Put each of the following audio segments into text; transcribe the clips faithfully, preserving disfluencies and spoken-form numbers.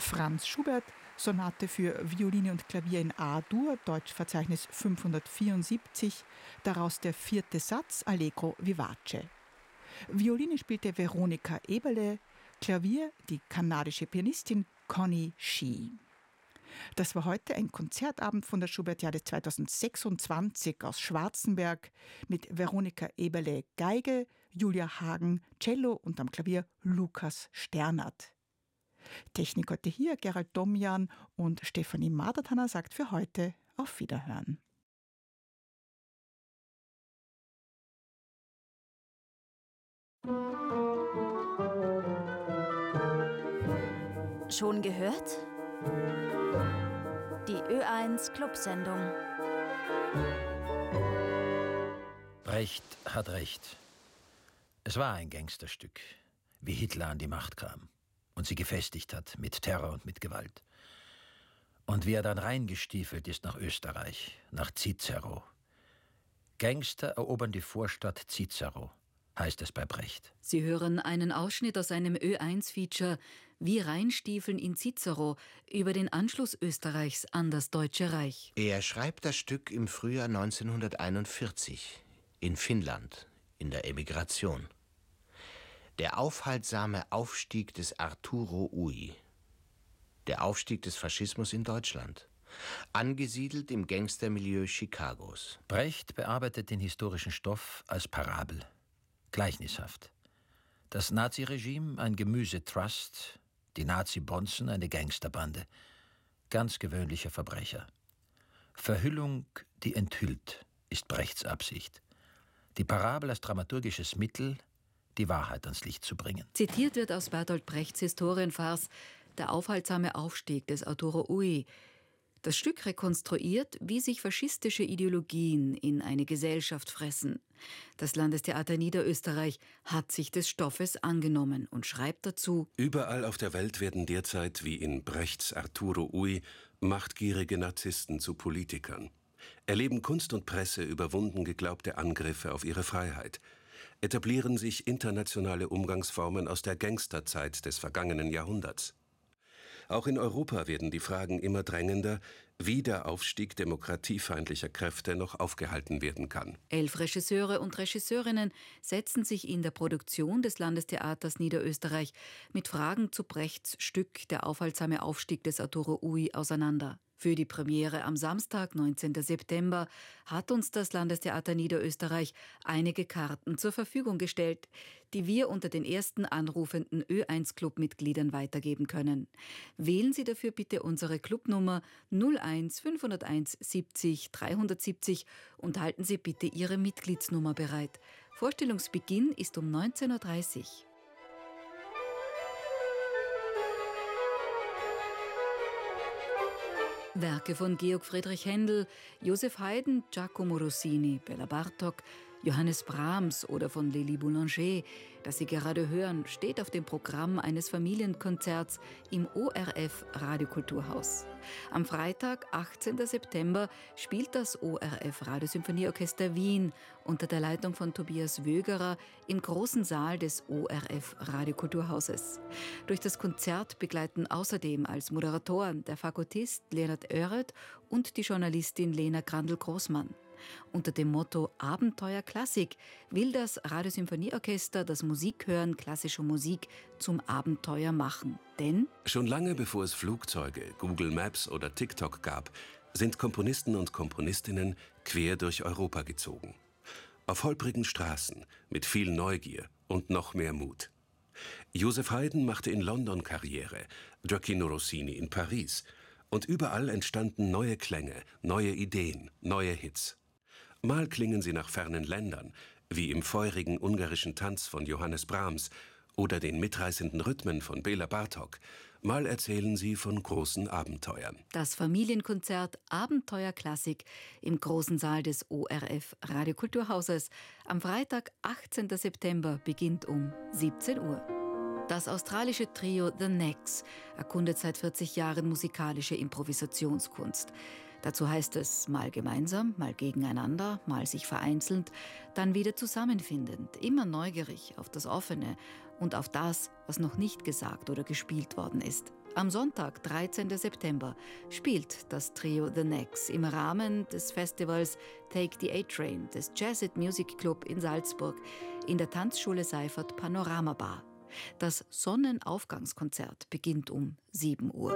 Franz Schubert, Sonate für Violine und Klavier in A-Dur, Deutschverzeichnis fünfhundertvierundsiebzig, daraus der vierte Satz, Allegro vivace. Violine spielte Veronika Eberle, Klavier die kanadische Pianistin Connie Shee. Das war heute ein Konzertabend von der Schubertiade zweitausendsechsundzwanzig aus Schwarzenberg mit Veronika Eberle Geige, Julia Hagen Cello und am Klavier Lukas Sternert. Technik heute hier Gerald Domjan und Stefanie Madertaner sagt für heute auf Wiederhören. Schon gehört? Die Ö eins Clubsendung. Brecht hat recht. Es war ein Gangsterstück, wie Hitler an die Macht kam und sie gefestigt hat mit Terror und mit Gewalt. Und wie er dann reingestiefelt ist nach Österreich, nach Cicero. Gangster erobern die Vorstadt Cicero, heißt es bei Brecht. Sie hören einen Ausschnitt aus einem Ö eins Feature Wie reinstiefeln in Cicero über den Anschluss Österreichs an das Deutsche Reich. Er schreibt das Stück im Frühjahr neunzehnhunderteinundvierzig in Finnland, in der Emigration. Der aufhaltsame Aufstieg des Arturo Ui. Der Aufstieg des Faschismus in Deutschland. Angesiedelt im Gangstermilieu Chicagos. Brecht bearbeitet den historischen Stoff als Parabel. Gleichnishaft. Das Naziregime ein Gemüsetrust, die Nazi-Bonzen eine Gangsterbande. Ganz gewöhnliche Verbrecher. Verhüllung, die enthüllt, ist Brechts Absicht. Die Parabel als dramaturgisches Mittel, die Wahrheit ans Licht zu bringen. Zitiert wird aus Bertolt Brechts Historienfarce Der aufhaltsame Aufstieg des Arturo Ui. Das Stück rekonstruiert, wie sich faschistische Ideologien in eine Gesellschaft fressen. Das Landestheater Niederösterreich hat sich des Stoffes angenommen und schreibt dazu: Überall auf der Welt werden derzeit, wie in Brechts Arturo Ui, machtgierige Narzissten zu Politikern. Erleben Kunst und Presse überwunden geglaubte Angriffe auf ihre Freiheit. Etablieren sich internationale Umgangsformen aus der Gangsterzeit des vergangenen Jahrhunderts. Auch in Europa werden die Fragen immer drängender, wie der Aufstieg demokratiefeindlicher Kräfte noch aufgehalten werden kann. Elf Regisseure und Regisseurinnen setzen sich in der Produktion des Landestheaters Niederösterreich mit Fragen zu Brechts Stück Der aufhaltsame Aufstieg des Arturo Ui auseinander. Für die Premiere am Samstag, neunzehnten September, hat uns das Landestheater Niederösterreich einige Karten zur Verfügung gestellt, die wir unter den ersten anrufenden Ö eins Clubmitgliedern weitergeben können. Wählen Sie dafür bitte unsere Clubnummer null eins fünfhunderteins siebzig dreihundertsiebzig und halten Sie bitte Ihre Mitgliedsnummer bereit. Vorstellungsbeginn ist um neunzehn Uhr dreißig. Werke von Georg Friedrich Händel, Joseph Haydn, Giacomo Rossini, Bela Bartok, Johannes Brahms oder von Lili Boulanger, das Sie gerade hören, steht auf dem Programm eines Familienkonzerts im O R F Radiokulturhaus. Am Freitag, achtzehnten September, spielt das O R F Radiosymphonieorchester Wien unter der Leitung von Tobias Wögerer im großen Saal des O R F Radiokulturhauses. Durch das Konzert begleiten außerdem als Moderatoren der Fagottist Leonard Oeret und die Journalistin Lena Grandl-Großmann. Unter dem Motto Abenteuer Klassik will das Radiosymphonieorchester das Musikhören klassischer Musik zum Abenteuer machen. Denn schon lange bevor es Flugzeuge, Google Maps oder TikTok gab, sind Komponisten und Komponistinnen quer durch Europa gezogen. Auf holprigen Straßen, mit viel Neugier und noch mehr Mut. Joseph Haydn machte in London Karriere, Gioacchino Rossini in Paris. Und überall entstanden neue Klänge, neue Ideen, neue Hits. Mal klingen sie nach fernen Ländern, wie im feurigen ungarischen Tanz von Johannes Brahms oder den mitreißenden Rhythmen von Bela Bartok. Mal erzählen sie von großen Abenteuern. Das Familienkonzert Abenteuer Klassik im großen Saal des O R F Radiokulturhauses am Freitag, achtzehnten September, beginnt um siebzehn Uhr. Das australische Trio The Necks erkundet seit vierzig Jahren musikalische Improvisationskunst. Dazu heißt es mal gemeinsam, mal gegeneinander, mal sich vereinzelt, dann wieder zusammenfindend, immer neugierig auf das Offene und auf das, was noch nicht gesagt oder gespielt worden ist. Am Sonntag, dreizehnten September, spielt das Trio The Necks im Rahmen des Festivals Take the A-Train des Jazzit Music Club in Salzburg in der Tanzschule Seifert Panorama Bar. Das Sonnenaufgangskonzert beginnt um sieben Uhr.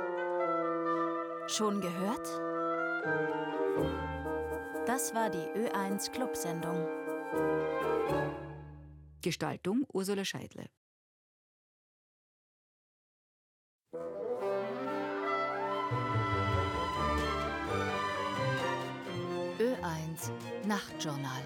Schon gehört? Das war die Ö eins Clubsendung. Gestaltung Ursula Scheidle. Ö eins Nachtjournal.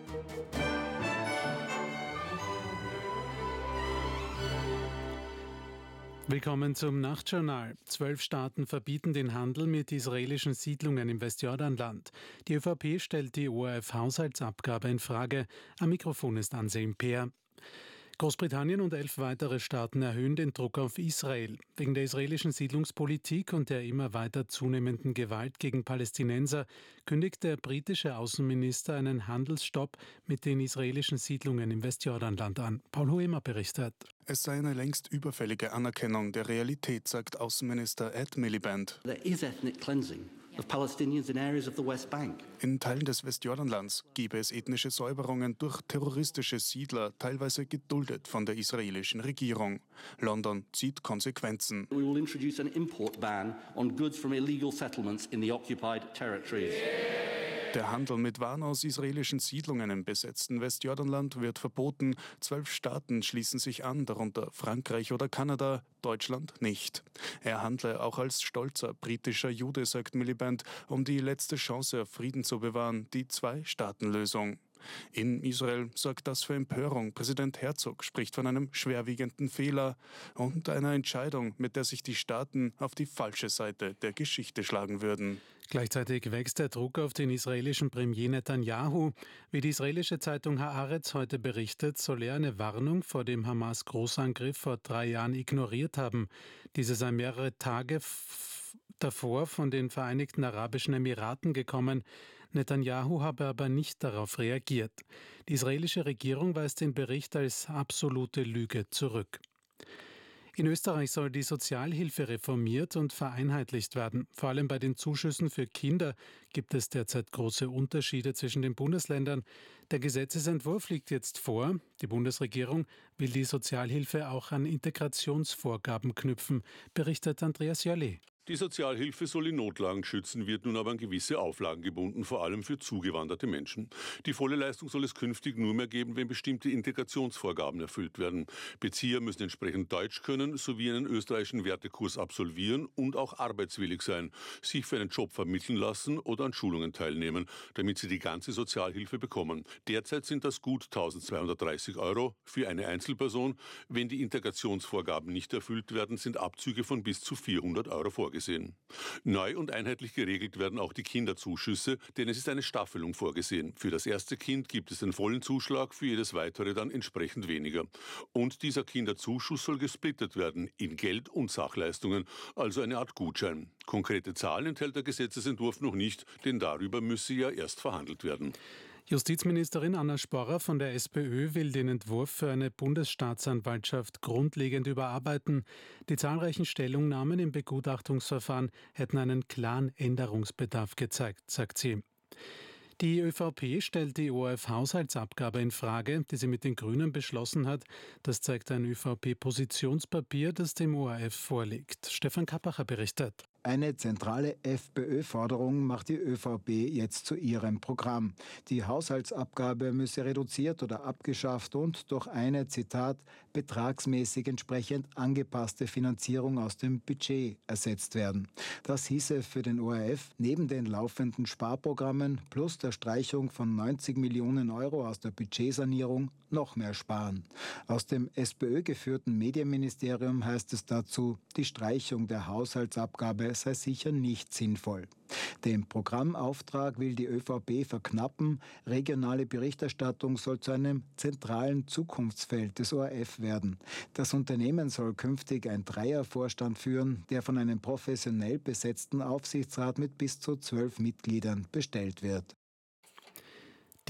Willkommen zum Nachtjournal. Zwölf Staaten verbieten den Handel mit israelischen Siedlungen im Westjordanland. Die ÖVP stellt die O R F-Haushaltsabgabe in Frage. Am Mikrofon ist Anselm Peer. Großbritannien und elf weitere Staaten erhöhen den Druck auf Israel. Wegen der israelischen Siedlungspolitik und der immer weiter zunehmenden Gewalt gegen Palästinenser kündigt der britische Außenminister einen Handelsstopp mit den israelischen Siedlungen im Westjordanland an. Paul Huemer berichtet. Es sei eine längst überfällige Anerkennung der Realität, sagt Außenminister Ed Miliband. There is ethnic cleansing of Palestinians in areas of the West Bank. In Teilen des Westjordanlands gebe es ethnische Säuberungen durch terroristische Siedler, teilweise geduldet von der israelischen Regierung. London zieht Konsequenzen. We will introduce an import ban on goods from illegal settlements in the occupied territories. Der Handel mit Waren aus israelischen Siedlungen im besetzten Westjordanland wird verboten. Zwölf Staaten schließen sich an, darunter Frankreich oder Kanada, Deutschland nicht. Er handle auch als stolzer britischer Jude, sagt Miliband, um die letzte Chance auf Frieden zu bewahren, die Zwei-Staaten-Lösung. In Israel sorgt das für Empörung. Präsident Herzog spricht von einem schwerwiegenden Fehler und einer Entscheidung, mit der sich die Staaten auf die falsche Seite der Geschichte schlagen würden. Gleichzeitig wächst der Druck auf den israelischen Premier Netanyahu. Wie die israelische Zeitung Haaretz heute berichtet, soll er eine Warnung vor dem Hamas-Großangriff vor drei Jahren ignoriert haben. Diese sei mehrere Tage f- davor von den Vereinigten Arabischen Emiraten gekommen. Netanyahu habe aber nicht darauf reagiert. Die israelische Regierung weist den Bericht als absolute Lüge zurück. In Österreich soll die Sozialhilfe reformiert und vereinheitlicht werden. Vor allem bei den Zuschüssen für Kinder gibt es derzeit große Unterschiede zwischen den Bundesländern. Der Gesetzesentwurf liegt jetzt vor. Die Bundesregierung will die Sozialhilfe auch an Integrationsvorgaben knüpfen, berichtet Andreas Jallet. Die Sozialhilfe soll in Notlagen schützen, wird nun aber an gewisse Auflagen gebunden, vor allem für zugewanderte Menschen. Die volle Leistung soll es künftig nur mehr geben, wenn bestimmte Integrationsvorgaben erfüllt werden. Bezieher müssen entsprechend Deutsch können, sowie einen österreichischen Wertekurs absolvieren und auch arbeitswillig sein, sich für einen Job vermitteln lassen oder an Schulungen teilnehmen, damit sie die ganze Sozialhilfe bekommen. Derzeit sind das gut eintausendzweihundertdreißig Euro für eine Einzelperson. Wenn die Integrationsvorgaben nicht erfüllt werden, sind Abzüge von bis zu vierhundert Euro vorgesehen. Neu und einheitlich geregelt werden auch die Kinderzuschüsse, denn es ist eine Staffelung vorgesehen. Für das erste Kind gibt es den vollen Zuschlag, für jedes weitere dann entsprechend weniger. Und dieser Kinderzuschuss soll gesplittet werden in Geld und Sachleistungen, also eine Art Gutschein. Konkrete Zahlen enthält der Gesetzesentwurf noch nicht, denn darüber müsse ja erst verhandelt werden. Justizministerin Anna Sporrer von der SPÖ will den Entwurf für eine Bundesstaatsanwaltschaft grundlegend überarbeiten. Die zahlreichen Stellungnahmen im Begutachtungsverfahren hätten einen klaren Änderungsbedarf gezeigt, sagt sie. Die ÖVP stellt die O R F-Haushaltsabgabe in Frage, die sie mit den Grünen beschlossen hat. Das zeigt ein ÖVP-Positionspapier, das dem O R F vorliegt. Stefan Kappacher berichtet. Eine zentrale FPÖ-Forderung macht die ÖVP jetzt zu ihrem Programm. Die Haushaltsabgabe müsse reduziert oder abgeschafft und durch eine, Zitat, betragsmäßig entsprechend angepasste Finanzierung aus dem Budget ersetzt werden. Das hieße für den O R F neben den laufenden Sparprogrammen plus der Streichung von neunzig Millionen Euro aus der Budgetsanierung noch mehr sparen. Aus dem SPÖ-geführten Medienministerium heißt es dazu, die Streichung der Haushaltsabgabe sei sicher nicht sinnvoll. Den Programmauftrag will die ÖVP verknappen. Regionale Berichterstattung soll zu einem zentralen Zukunftsfeld des O R F werden. Das Unternehmen soll künftig ein Dreiervorstand führen, der von einem professionell besetzten Aufsichtsrat mit bis zu zwölf Mitgliedern bestellt wird.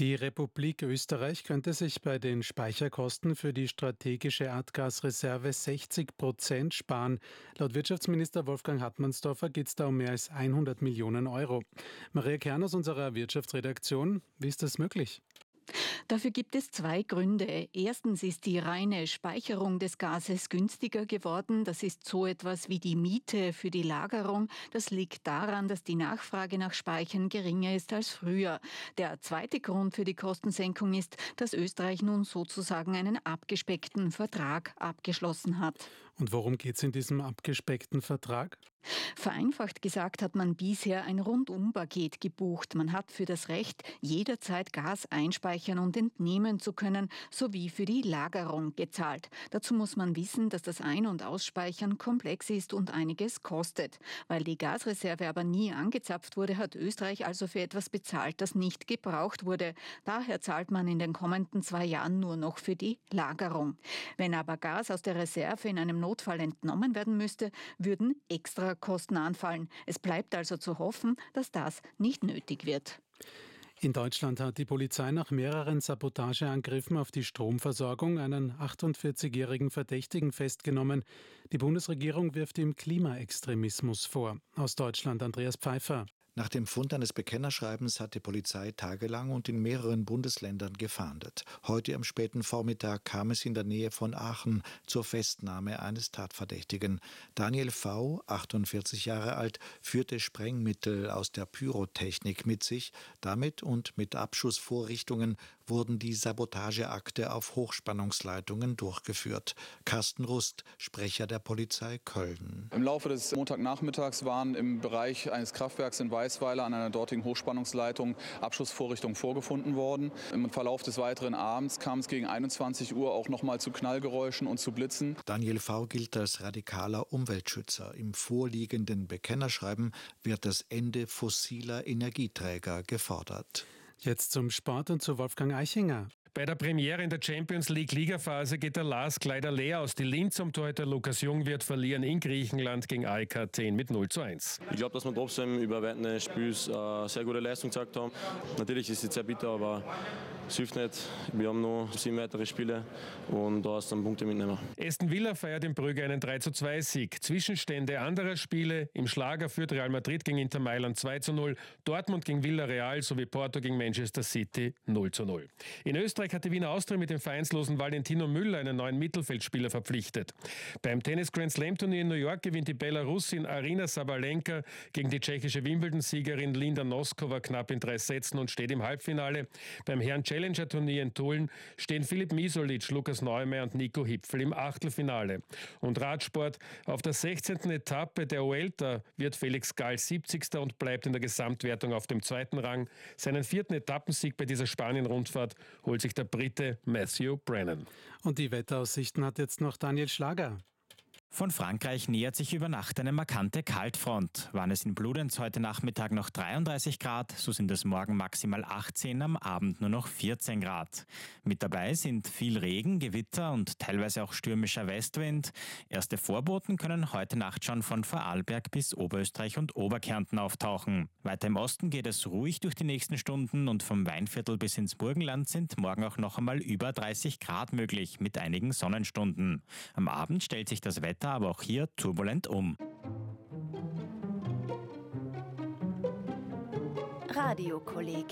Die Republik Österreich könnte sich bei den Speicherkosten für die strategische Erdgasreserve sechzig Prozent sparen. Laut Wirtschaftsminister Wolfgang Hartmannsdorfer geht es da um mehr als hundert Millionen Euro. Maria Kern aus unserer Wirtschaftsredaktion, wie ist das möglich? Dafür gibt es zwei Gründe. Erstens ist die reine Speicherung des Gases günstiger geworden. Das ist so etwas wie die Miete für die Lagerung. Das liegt daran, dass die Nachfrage nach Speichern geringer ist als früher. Der zweite Grund für die Kostensenkung ist, dass Österreich nun sozusagen einen abgespeckten Vertrag abgeschlossen hat. Und worum geht es in diesem abgespeckten Vertrag? Vereinfacht gesagt hat man bisher ein Rundumpaket gebucht. Man hat für das Recht, jederzeit Gas einspeichern und entnehmen zu können, sowie für die Lagerung gezahlt. Dazu muss man wissen, dass das Ein- und Ausspeichern komplex ist und einiges kostet. Weil die Gasreserve aber nie angezapft wurde, hat Österreich also für etwas bezahlt, das nicht gebraucht wurde. Daher zahlt man in den kommenden zwei Jahren nur noch für die Lagerung. Wenn aber Gas aus der Reserve in einem Notfall entnommen werden müsste, würden extra Kosten anfallen. Es bleibt also zu hoffen, dass das nicht nötig wird. In Deutschland hat die Polizei nach mehreren Sabotageangriffen auf die Stromversorgung einen achtundvierzigjährigen Verdächtigen festgenommen. Die Bundesregierung wirft ihm Klimaextremismus vor. Aus Deutschland Andreas Pfeiffer. Nach dem Fund eines Bekennerschreibens hat die Polizei tagelang und in mehreren Bundesländern gefahndet. Heute am späten Vormittag kam es in der Nähe von Aachen zur Festnahme eines Tatverdächtigen. Daniel V., achtundvierzig Jahre alt, führte Sprengmittel aus der Pyrotechnik mit sich. Damit und mit Abschussvorrichtungen wurden die Sabotageakte auf Hochspannungsleitungen durchgeführt. Carsten Rust, Sprecher der Polizei Köln. Im Laufe des Montagnachmittags waren im Bereich eines Kraftwerks in Weißweiler an einer dortigen Hochspannungsleitung Abschussvorrichtungen vorgefunden worden. Im Verlauf des weiteren Abends kam es gegen einundzwanzig Uhr auch noch mal zu Knallgeräuschen und zu Blitzen. Daniel V. gilt als radikaler Umweltschützer. Im vorliegenden Bekennerschreiben wird das Ende fossiler Energieträger gefordert. Jetzt zum Sport und zu Wolfgang Eichinger. Bei der Premiere in der Champions League Ligaphase geht der Lask leider leer aus. Die Linz um Torhüter Lukas Jung wird verlieren in Griechenland gegen A E K Athen mit null zu eins. Ich glaube, dass wir trotzdem über weite Spiels äh, sehr gute Leistung gezeigt haben. Natürlich ist es sehr bitter, aber es hilft nicht. Wir haben noch sieben weitere Spiele und da ist dann Punkte mitnehmen. Aston Villa feiert in Brügge einen drei zu zwei Sieg. Zwischenstände anderer Spiele: im Schlager führt Real Madrid gegen Inter Mailand zwei zu null, Dortmund gegen Villarreal sowie Porto gegen Manchester City null zu null. In Österreich hat die Wiener Austria mit dem vereinslosen Valentino Müller einen neuen Mittelfeldspieler verpflichtet. Beim Tennis Grand Slam Turnier in New York gewinnt die Belarusin Arina Sabalenka gegen die tschechische Wimbledon-Siegerin Linda Noskova knapp in drei Sätzen und steht im Halbfinale. Beim Herren Challenger Turnier in Tulln stehen Filip Misolic, Lukas Neumeier und Nico Hipfel im Achtelfinale. Und Radsport: auf der sechzehnten Etappe der Vuelta wird Felix Gall siebzigster und bleibt in der Gesamtwertung auf dem zweiten Rang. Seinen vierten Etappensieg bei dieser Spanien-Rundfahrt holt sich der Brite Matthew Brennan. Und die Wetteraussichten hat jetzt noch Daniel Schlager. Von Frankreich nähert sich über Nacht eine markante Kaltfront. Waren es in Bludenz heute Nachmittag noch dreiunddreißig Grad, so sind es morgen maximal achtzehn, am Abend nur noch vierzehn Grad. Mit dabei sind viel Regen, Gewitter und teilweise auch stürmischer Westwind. Erste Vorboten können heute Nacht schon von Vorarlberg bis Oberösterreich und Oberkärnten auftauchen. Weiter im Osten geht es ruhig durch die nächsten Stunden und vom Weinviertel bis ins Burgenland sind morgen auch noch einmal über dreißig Grad möglich mit einigen Sonnenstunden. Am Abend stellt sich das Wetter aber auch hier turbulent um. Radiokolleg.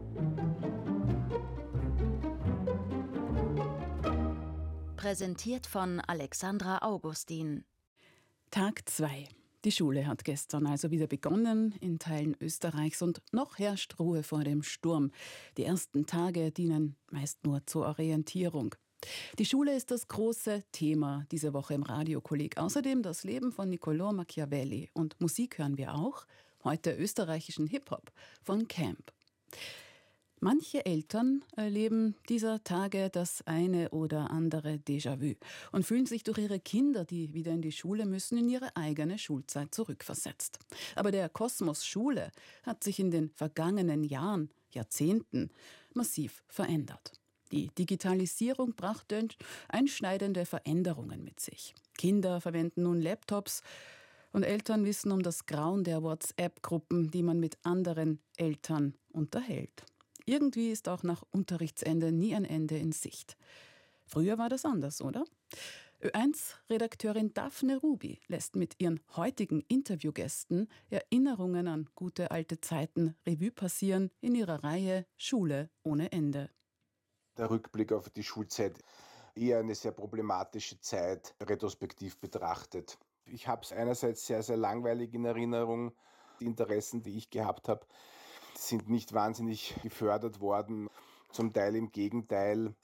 Präsentiert von Alexandra Augustin. Tag zwei. Die Schule hat gestern also wieder begonnen in Teilen Österreichs und noch herrscht Ruhe vor dem Sturm. Die ersten Tage dienen meist nur zur Orientierung. Die Schule ist das große Thema diese Woche im Radiokolleg. Außerdem das Leben von Niccolò Machiavelli. Und Musik hören wir auch, heute österreichischen Hip-Hop von Camp. Manche Eltern erleben dieser Tage das eine oder andere Déjà-vu und fühlen sich durch ihre Kinder, die wieder in die Schule müssen, in ihre eigene Schulzeit zurückversetzt. Aber der Kosmos Schule hat sich in den vergangenen Jahren, Jahrzehnten massiv verändert. Die Digitalisierung brachte einschneidende Veränderungen mit sich. Kinder verwenden nun Laptops und Eltern wissen um das Grauen der WhatsApp-Gruppen, die man mit anderen Eltern unterhält. irgendwie ist auch nach Unterrichtsende nie ein Ende in Sicht. Früher war das anders, oder? Ö eins Redakteurin Daphne Ruby lässt mit ihren heutigen Interviewgästen Erinnerungen an gute alte Zeiten Revue passieren in ihrer Reihe Schule ohne Ende. Der Rückblick auf die Schulzeit, eher eine sehr problematische Zeit, retrospektiv betrachtet. Ich habe es einerseits sehr, sehr langweilig in Erinnerung. Die Interessen, die ich gehabt habe, sind nicht wahnsinnig gefördert worden, zum Teil im Gegenteil.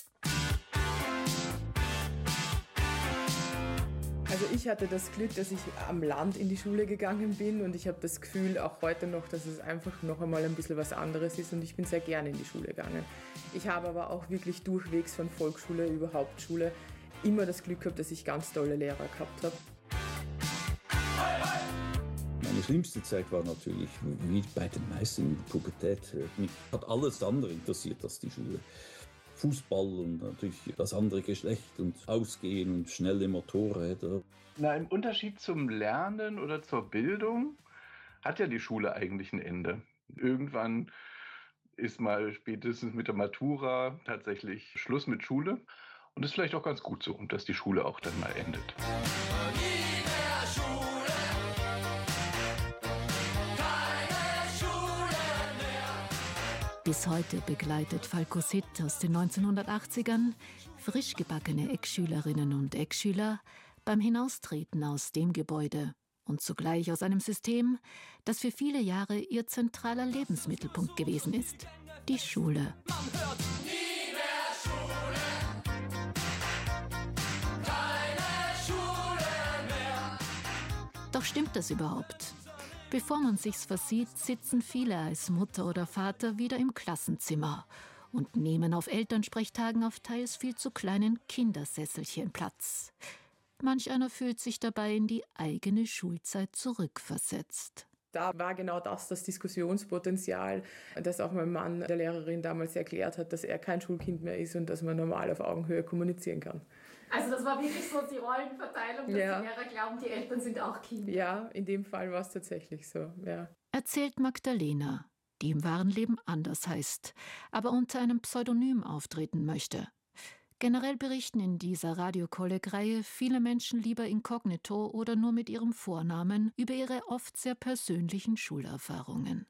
Also ich hatte das Glück, dass ich am Land in die Schule gegangen bin und ich habe das Gefühl auch heute noch, dass es einfach noch einmal ein bisschen was anderes ist und ich bin sehr gerne in die Schule gegangen. Ich habe aber auch wirklich durchwegs von Volksschule über Hauptschule immer das Glück gehabt, dass ich ganz tolle Lehrer gehabt habe. Meine schlimmste Zeit war natürlich, wie bei den meisten, die Pubertät. Mich hat alles andere interessiert als die Schule. Fußball und natürlich das andere Geschlecht und Ausgehen und schnelle Motorräder. Na, im Unterschied zum Lernen oder zur Bildung hat ja die Schule eigentlich ein Ende. Irgendwann ist mal spätestens mit der Matura tatsächlich Schluss mit Schule. Und das ist vielleicht auch ganz gut so, dass die Schule auch dann mal endet. Bis heute begleitet Falco Sitt aus den neunzehnhundertachtzigern frisch gebackene Eckschülerinnen und Eckschüler beim Hinaustreten aus dem Gebäude und zugleich aus einem System, das für viele Jahre ihr zentraler Lebensmittelpunkt gewesen ist, die Schule. Doch stimmt das überhaupt? Bevor man sich's versieht, sitzen viele als Mutter oder Vater wieder im Klassenzimmer und nehmen auf Elternsprechtagen auf teils viel zu kleinen Kindersesselchen Platz. Manch einer fühlt sich dabei in die eigene Schulzeit zurückversetzt. Da war genau das das Diskussionspotenzial, das auch mein Mann der Lehrerin damals erklärt hat, dass er kein Schulkind mehr ist und dass man normal auf Augenhöhe kommunizieren kann. Also das war wirklich so die Rollenverteilung, dass ja. Die Lehrer glauben, die Eltern sind auch Kinder. Ja, in dem Fall war es tatsächlich so, ja. Erzählt Magdalena, die im wahren Leben anders heißt, aber unter einem Pseudonym auftreten möchte. Generell berichten in dieser Radio-Kolleg-Reihe viele Menschen lieber inkognito oder nur mit ihrem Vornamen über ihre oft sehr persönlichen Schulerfahrungen.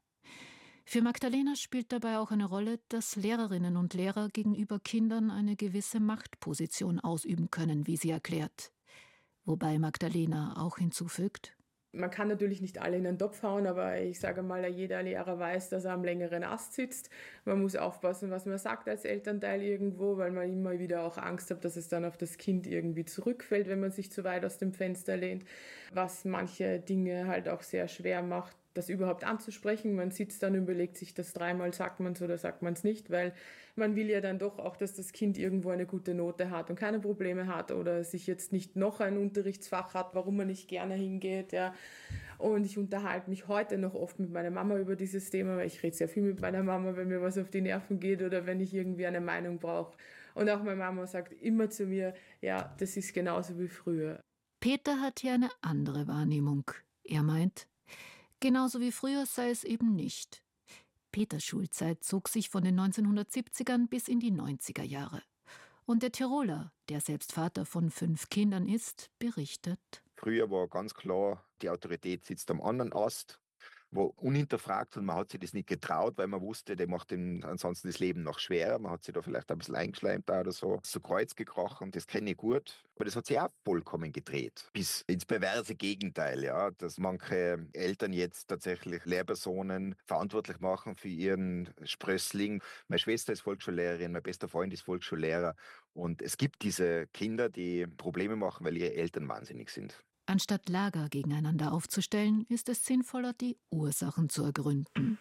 Für Magdalena spielt dabei auch eine Rolle, dass Lehrerinnen und Lehrer gegenüber Kindern eine gewisse Machtposition ausüben können, wie sie erklärt. Wobei Magdalena auch hinzufügt: Man kann natürlich nicht alle in den Topf hauen, aber ich sage mal, jeder Lehrer weiß, dass er am längeren Ast sitzt. Man muss aufpassen, was man sagt als Elternteil irgendwo, weil man immer wieder auch Angst hat, dass es dann auf das Kind irgendwie zurückfällt, wenn man sich zu weit aus dem Fenster lehnt. Was manche Dinge halt auch sehr schwer macht, das überhaupt anzusprechen. Man sitzt dann und überlegt sich das dreimal, sagt man es oder sagt man es nicht, weil man will ja dann doch auch, dass das Kind irgendwo eine gute Note hat und keine Probleme hat oder sich jetzt nicht noch ein Unterrichtsfach hat, warum man nicht gerne hingeht. Ja. Und ich unterhalte mich heute noch oft mit meiner Mama über dieses Thema, weil ich rede sehr viel mit meiner Mama, wenn mir was auf die Nerven geht oder wenn ich irgendwie eine Meinung brauche. Und auch meine Mama sagt immer zu mir, ja, das ist genauso wie früher. Peter hat hier eine andere Wahrnehmung. Er meint, genauso wie früher sei es eben nicht. Peters Schulzeit zog sich von den neunzehnhundertsiebzigern bis in die neunziger Jahre. Und der Tiroler, der selbst Vater von fünf Kindern ist, berichtet: Früher war ganz klar, die Autorität sitzt am anderen Ast, war unhinterfragt und man hat sich das nicht getraut, weil man wusste, der macht ihm ansonsten das Leben noch schwerer. Man hat sich da vielleicht ein bisschen eingeschleimt oder so, zu Kreuz gekrochen, das kenne ich gut. Aber das hat sich auch vollkommen gedreht, bis ins perverse Gegenteil, ja, dass manche Eltern jetzt tatsächlich Lehrpersonen verantwortlich machen für ihren Sprössling. Meine Schwester ist Volksschullehrerin, mein bester Freund ist Volksschullehrer und es gibt diese Kinder, die Probleme machen, weil ihre Eltern wahnsinnig sind. Anstatt Lager gegeneinander aufzustellen, ist es sinnvoller, die Ursachen zu ergründen.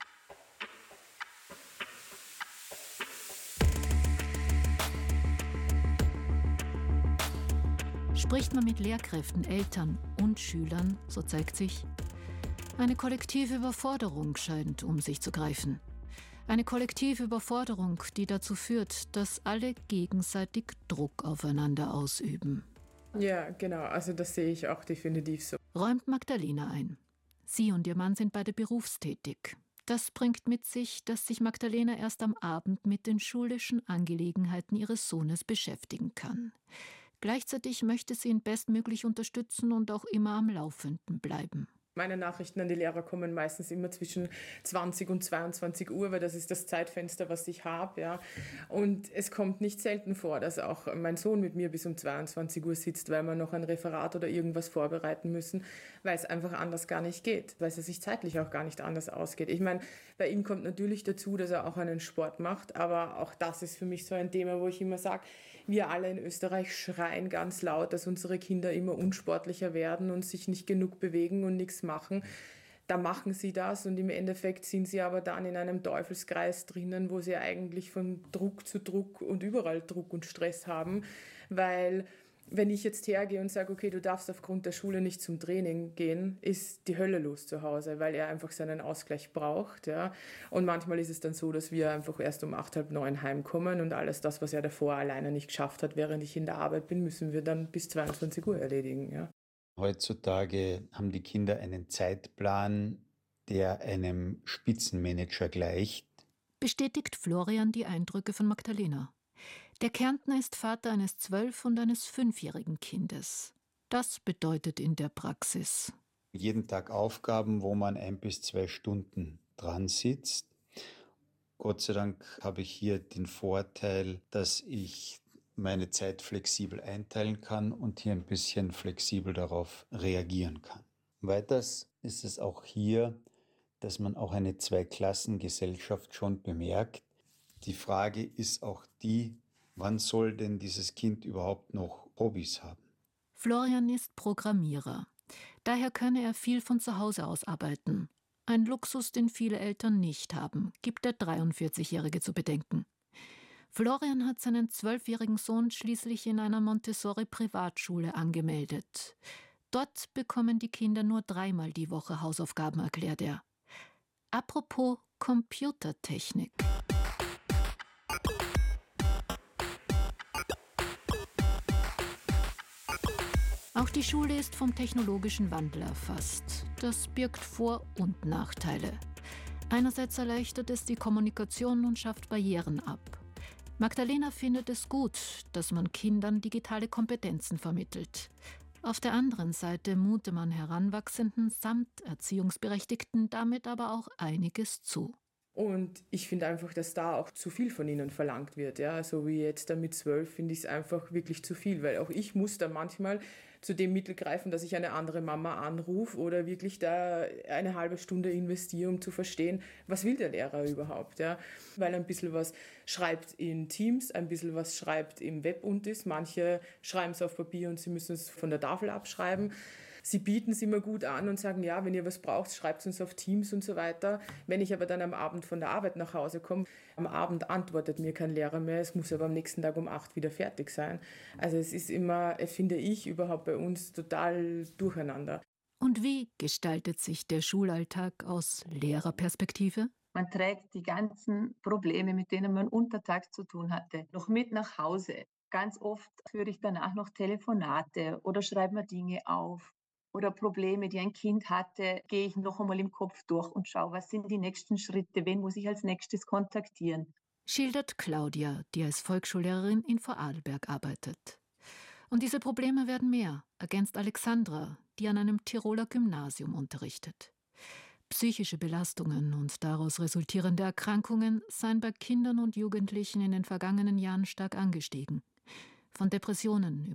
Spricht man mit Lehrkräften, Eltern und Schülern, so zeigt sich, eine kollektive Überforderung scheint um sich zu greifen. Eine kollektive Überforderung, die dazu führt, dass alle gegenseitig Druck aufeinander ausüben. Ja, genau, also das sehe ich auch definitiv so. Räumt Magdalena ein. Sie und ihr Mann sind beide berufstätig. Das bringt mit sich, dass sich Magdalena erst am Abend mit den schulischen Angelegenheiten ihres Sohnes beschäftigen kann. Gleichzeitig möchte sie ihn bestmöglich unterstützen und auch immer am Laufenden bleiben. Meine Nachrichten an die Lehrer kommen meistens immer zwischen zwanzig und zweiundzwanzig Uhr, weil das ist das Zeitfenster, was ich habe. Ja. Und es kommt nicht selten vor, dass auch mein Sohn mit mir bis um zweiundzwanzig Uhr sitzt, weil wir noch ein Referat oder irgendwas vorbereiten müssen, weil es einfach anders gar nicht geht, weil es sich zeitlich auch gar nicht anders ausgeht. Ich meine, bei ihm kommt natürlich dazu, dass er auch einen Sport macht, aber auch das ist für mich so ein Thema, wo ich immer sage, wir alle in Österreich schreien ganz laut, dass unsere Kinder immer unsportlicher werden und sich nicht genug bewegen und nichts machen. Da machen sie das und im Endeffekt sind sie aber dann in einem Teufelskreis drinnen, wo sie eigentlich von Druck zu Druck und überall Druck und Stress haben, weil wenn ich jetzt hergehe und sage, okay, du darfst aufgrund der Schule nicht zum Training gehen, ist die Hölle los zu Hause, weil er einfach seinen Ausgleich braucht. Ja. Und manchmal ist es dann so, dass wir einfach erst um acht, halb neun heimkommen und alles das, was er davor alleine nicht geschafft hat, während ich in der Arbeit bin, müssen wir dann bis zweiundzwanzig Uhr erledigen. Ja. Heutzutage haben die Kinder einen Zeitplan, der einem Spitzenmanager gleicht. Bestätigt Florian die Eindrücke von Magdalena. Der Kärntner ist Vater eines zwölf- und eines fünfjährigen Kindes. Das bedeutet in der Praxis: Jeden Tag Aufgaben, wo man ein bis zwei Stunden dran sitzt. Gott sei Dank habe ich hier den Vorteil, dass ich meine Zeit flexibel einteilen kann und hier ein bisschen flexibel darauf reagieren kann. Weiters ist es auch hier, dass man auch eine Zweiklassengesellschaft schon bemerkt. Die Frage ist auch die, wann soll denn dieses Kind überhaupt noch Hobbys haben? Florian ist Programmierer. Daher könne er viel von zu Hause aus arbeiten. Ein Luxus, den viele Eltern nicht haben, gibt der dreiundvierzigjährige zu bedenken. Florian hat seinen zwölfjährigen Sohn schließlich in einer Montessori-Privatschule angemeldet. Dort bekommen die Kinder nur dreimal die Woche Hausaufgaben, erklärt er. Apropos Computertechnik. Auch die Schule ist vom technologischen Wandel erfasst. Das birgt Vor- und Nachteile. Einerseits erleichtert es die Kommunikation und schafft Barrieren ab. Magdalena findet es gut, dass man Kindern digitale Kompetenzen vermittelt. Auf der anderen Seite mute man Heranwachsenden samt Erziehungsberechtigten damit aber auch einiges zu. Und ich finde einfach, dass da auch zu viel von ihnen verlangt wird. Ja? So wie jetzt da mit zwölf finde ich es einfach wirklich zu viel, weil auch ich muss da manchmal zu dem Mittel greifen, dass ich eine andere Mama anrufe oder wirklich da eine halbe Stunde investiere, um zu verstehen, was will der Lehrer überhaupt. Ja? Weil ein bisschen was schreibt in Teams, ein bisschen was schreibt im Webuntis, manche schreiben es auf Papier und sie müssen es von der Tafel abschreiben. Sie bieten es immer gut an und sagen, ja, wenn ihr was braucht, schreibt es uns auf Teams und so weiter. Wenn ich aber dann am Abend von der Arbeit nach Hause komme, am Abend antwortet mir kein Lehrer mehr, es muss aber am nächsten Tag um acht wieder fertig sein. Also es ist immer, finde ich, überhaupt bei uns total durcheinander. Und wie gestaltet sich der Schulalltag aus Lehrerperspektive? Man trägt die ganzen Probleme, mit denen man untertags zu tun hatte, noch mit nach Hause. Ganz oft führe ich danach noch Telefonate oder schreibe mir Dinge auf. Oder Probleme, die ein Kind hatte, gehe ich noch einmal im Kopf durch und schaue, was sind die nächsten Schritte, wen muss ich als nächstes kontaktieren. Schildert Claudia, die als Volksschullehrerin in Vorarlberg arbeitet. Und diese Probleme werden mehr, ergänzt Alexandra, die an einem Tiroler Gymnasium unterrichtet. Psychische Belastungen und daraus resultierende Erkrankungen seien bei Kindern und Jugendlichen in den vergangenen Jahren stark angestiegen. Von Depressionen über